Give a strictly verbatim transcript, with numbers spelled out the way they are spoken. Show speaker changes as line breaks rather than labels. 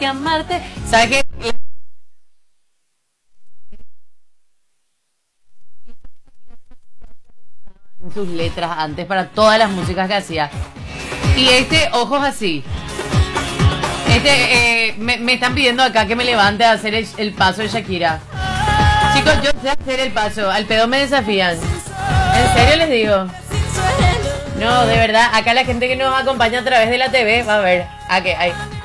que amarte. ¿Sabes qué? En sus letras antes para todas las músicas que hacía. Y este, ojos así. Este, eh, me, me están pidiendo acá que me levante a hacer el, el paso de Shakira. Chicos, yo sé hacer el paso. Al pedo me desafían. ¿En serio les digo? No, de verdad. Acá la gente que nos acompaña a través de la T V va a ver. ¿A qué? Ahí.